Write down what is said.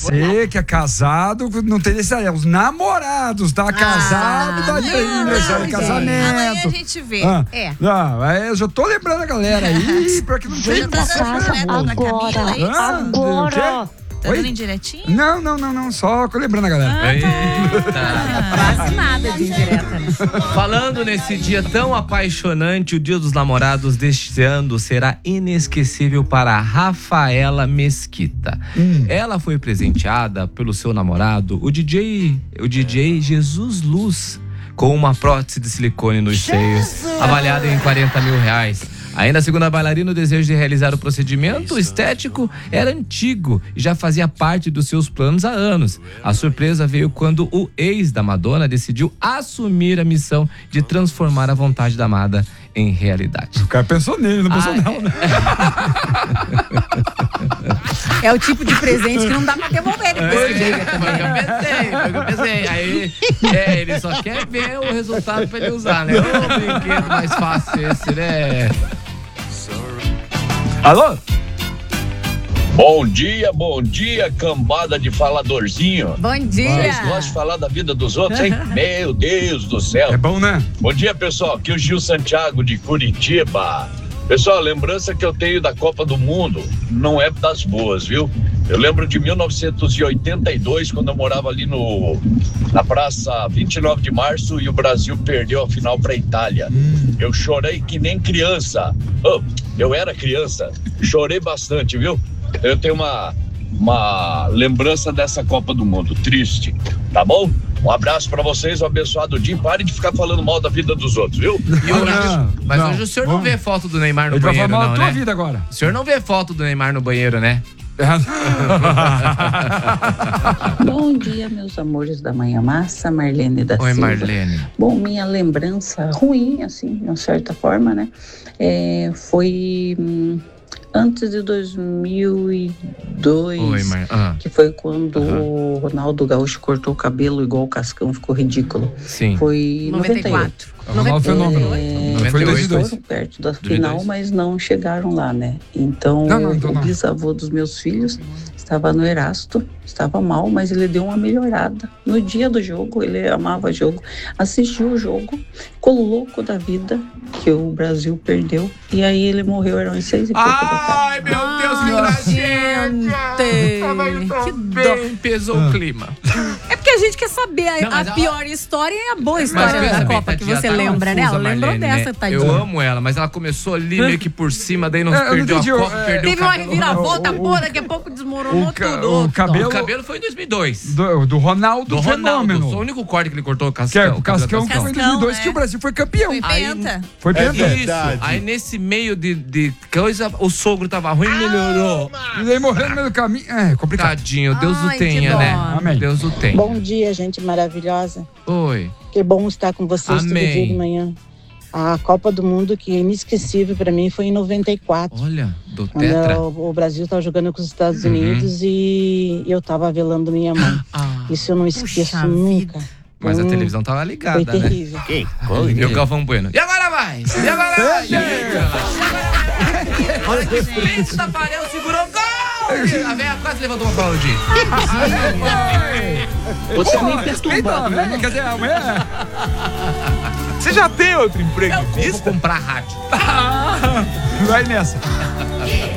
Você que é casado, não tem necessidade. Os namorados, tá? Casado, tá aniversário de casamento. Amanhã a gente vê. Eu já tô lembrando a galera aí, pra que não tenha Agora. Tá dando indiretinho? Não, só lembrando a galera. Quase nada de indireta, né? Falando nesse dia tão apaixonante, o Dia dos Namorados deste ano será inesquecível para a Rafaela Mesquita. Ela foi presenteada pelo seu namorado, o DJ Jesus Luz, com uma prótese de silicone nos seios, avaliada em R$40 mil. Ainda segundo a bailarina, o desejo de realizar o procedimento estético era antigo e já fazia parte dos seus planos há anos. A surpresa veio quando o ex da Madonna decidiu assumir a missão de transformar a vontade da amada em realidade. O cara pensou nele, não pensou nela, né? É o tipo de presente que não dá pra devolver depois que chega também. Eu pensei. Aí, ele só quer ver o resultado pra ele usar, né? Ô, brinquedo mais fácil esse, né? Alô? Bom dia, cambada de faladorzinho. Bom dia. Vocês gostam de falar da vida dos outros, hein? Meu Deus do céu. É bom, né? Bom dia, pessoal. Aqui é o Gil Santiago de Curitiba. Pessoal, lembrança que eu tenho da Copa do Mundo não é das boas, viu? Eu lembro de 1982, quando eu morava ali na Praça 29 de Março e o Brasil perdeu a final para a Itália. Eu chorei que nem criança. Eu era criança, chorei bastante, viu? Eu tenho uma lembrança dessa Copa do Mundo, triste, tá bom? Um abraço pra vocês, um abençoado dia. Pare de ficar falando mal da vida dos outros, viu? Hoje o senhor não vê foto do Neymar no banheiro, não, né? Tua vida agora. O senhor não vê foto do Neymar no banheiro, né? Bom dia, meus amores da Manhã Massa, Marlene da Silva. Oi, Marlene. Bom, minha lembrança ruim, assim, de uma certa forma, né? Foi antes de 2002, que foi quando o Ronaldo Gaúcho cortou o cabelo igual o Cascão, ficou ridículo. Sim. Foi 94. Fenômeno. Foi 2002. Foram perto da final, mas não chegaram lá, né? Então, o bisavô dos meus filhos estava no Erasto, estava mal, mas ele deu uma melhorada. No dia do jogo, ele amava jogo, assistiu o jogo, ficou louco da vida, que o Brasil perdeu, e aí ele morreu, eram 6 e pouco da tarde. Ai, meu Deus, que tragédia! Que dó. Pesou o clima. É porque a gente quer saber a pior história e a boa história da Copa que você lembra, né? Ela lembrou dessa, tadinha. Eu amo ela, mas ela começou ali meio que por cima, daí não perdeu a Copa, perdeu teve uma reviravolta boa, daqui a pouco desmoronou tudo. O cabelo foi em 2002. Do Ronaldo Fenômeno. Foi o único corte que ele cortou, o Cascão. O Cascão foi em 2002 que o Brasil foi campeão. Foi penta. Isso. Aí nesse meio de coisa, o sogro tava ruim e melhorou. E aí morreu no meio do caminho. É complicado. Tadinho, Deus o tenha, né? Amém. Deus o tenha. Bom dia, gente maravilhosa. Oi. Que bom estar com vocês todo dia de manhã. A Copa do Mundo, que é inesquecível pra mim, foi em 94. Olha, do Tetra. O Brasil tava jogando com os Estados Unidos e eu tava velando minha mãe. Isso eu não esqueço nunca. Mas a televisão tava ligada, foi terrível. Né? E o Galvão Bueno. E agora vai! E agora vai! Olha que frente, Tafarel segurou o gol! A velha quase levantou uma bola de. Você nem perturbado, né? Quer dizer, a mulher... Você já tem outro emprego? Eu vou comprar rádio. Vai nessa.